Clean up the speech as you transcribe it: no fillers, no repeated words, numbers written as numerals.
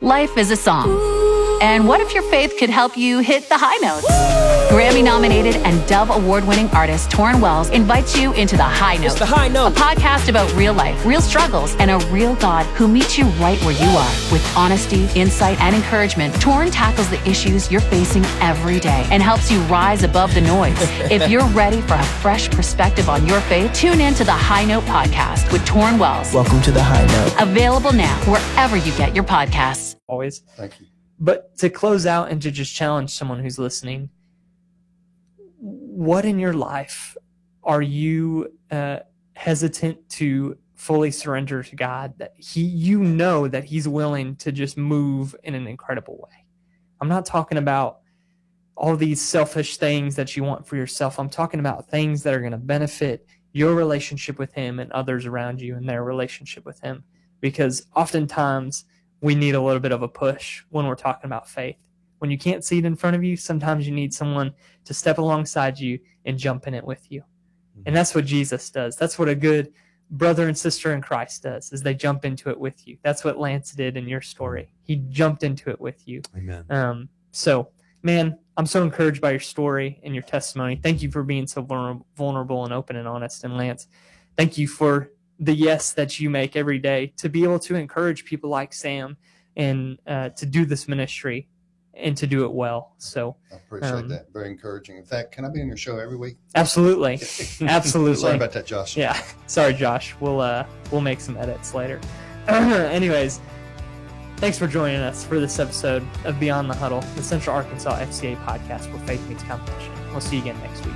Life is a song. And what if your faith could help you hit the high notes? Grammy-nominated and Dove Award-winning artist Torrin Wells invites you into The High Note. It's The High Note. A podcast about real life, real struggles, and a real God who meets you right where you are. With honesty, insight, and encouragement, Torrin tackles the issues you're facing every day and helps you rise above the noise. If you're ready for a fresh perspective on your faith, tune in to The High Note podcast with Torrin Wells. Welcome to The High Note. Available now wherever you get your podcasts. Always. Thank you. But to close out and to just challenge someone who's listening, what in your life are you hesitant to fully surrender to God, that you know that He's willing to just move in an incredible way? I'm not talking about all these selfish things that you want for yourself. I'm talking about things that are going to benefit your relationship with Him and others around you and their relationship with Him. Because oftentimes we need a little bit of a push when we're talking about faith. When you can't see it in front of you, sometimes you need someone to step alongside you and jump in it with you. And that's what Jesus does. That's what a good brother and sister in Christ does, is they jump into it with you. That's what Lance did in your story. He jumped into it with you. Amen. So, man, I'm so encouraged by your story and your testimony. Thank you for being so vulnerable and open and honest. And Lance, thank you for the yes that you make every day to be able to encourage people like Sam and to do this ministry and to do it well. So I appreciate that. Very encouraging. In fact, can I be on your show every week? Absolutely. Absolutely. Sorry about that, Josh. Yeah. Sorry, Josh. We'll make some edits later. Anyways, thanks for joining us for this episode of Beyond the Huddle, the Central Arkansas FCA podcast where faith meets competition. We'll see you again next week.